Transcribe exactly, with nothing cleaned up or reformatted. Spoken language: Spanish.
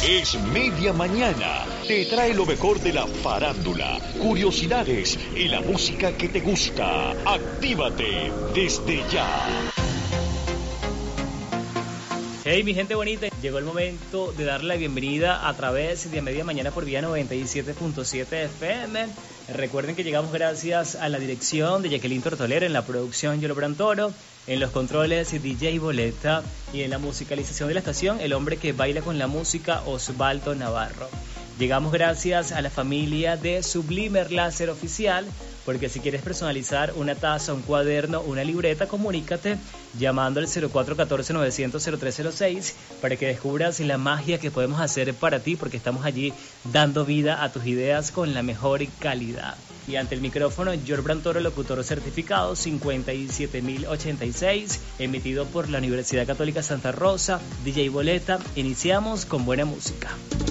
Es Media Mañana. Te trae lo mejor de la farándula, curiosidades y la música que te gusta. Actívate desde ya. Hey, mi gente bonita, llegó el momento de darle la bienvenida a través de Media Mañana por Vía noventa y siete punto siete F M. Recuerden que llegamos gracias a la dirección de Jacqueline Tortolero, en la producción Yolo Brantoro, en los controles D J Boleta y en la musicalización de la estación el hombre que baila con la música, Osvaldo Navarro. Llegamos gracias a la familia de Sublimer Láser Oficial, porque si quieres personalizar una taza, un cuaderno, una libreta, comunícate llamando al cero cuatro uno cuatro, nueve cero cero, cero tres cero seis para que descubras la magia que podemos hacer para ti, porque estamos allí dando vida a tus ideas con la mejor calidad. Y ante el micrófono, George Brantoro, locutor certificado cincuenta y siete mil ochenta y seis, emitido por la Universidad Católica Santa Rosa, D J Boleta. Iniciamos con buena música.